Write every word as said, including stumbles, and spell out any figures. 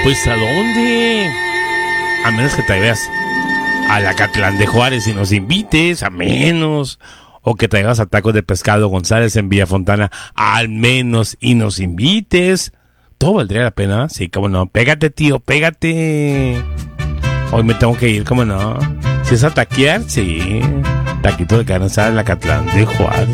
Pues ¿a dónde? A menos que te vayas a la Catlán de Juárez y nos invites, a menos. O que traigas a Tacos de Pescado González en Villa Fontana, al menos, y nos invites. Todo valdría la pena, sí, cómo no. Pégate, tío, pégate. Hoy me tengo que ir, cómo no. Si es a taquear, sí. Taquito de carne asada en la Catlán de Juárez.